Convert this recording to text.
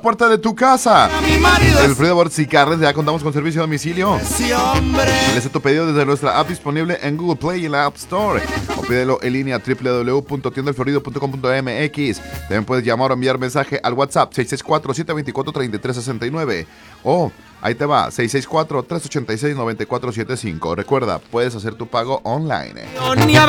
puerta de tu casa. El Frido Boards y Carnes, ya contamos con servicio a domicilio. Realiza tu pedido desde nuestra app disponible en Google Play y en la App Store. O pídelo en línea www.tiendaelflorido.com.mx. También puedes llamar o enviar mensaje al WhatsApp 664-724-3369. O ahí te va, 664-386-9475. Recuerda, puedes hacer tu pago online.